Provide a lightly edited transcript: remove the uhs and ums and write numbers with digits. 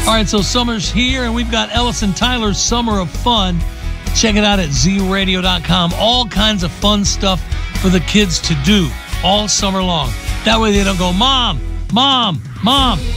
All right, so summer's here, and we've got Ellis and Tyler's Summer of Fun. Check it out at zradio.com. All kinds of fun stuff for the kids to do all summer long. That way they don't go, Mom, Mom, Mom,